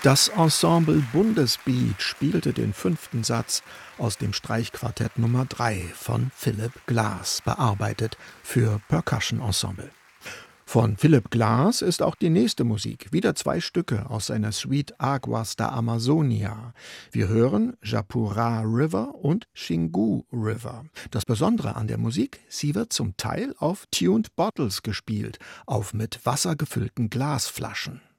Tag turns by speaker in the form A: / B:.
A: Das Ensemble Bundesbeat spielte den 5. Satz aus dem Streichquartett Nummer 3 von Philip Glass, bearbeitet für Percussion Ensemble. Von Philip Glass ist auch die nächste Musik, wieder 2 Stücke aus seiner Suite Aguas da Amazonia. Wir hören Japurá River und Xingu River. Das Besondere an der Musik, sie wird zum Teil auf Tuned Bottles gespielt, auf mit Wasser gefüllten Glasflaschen.